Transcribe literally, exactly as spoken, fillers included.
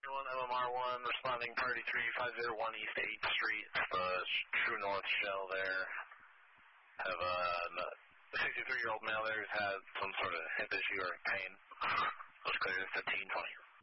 one, M M R one, responding party three five zero one East eighth Street, the True North shell there. Have a sixty-three-year-old male there who's had some sort of hip issue or pain. Let's clear this fifteen twenty.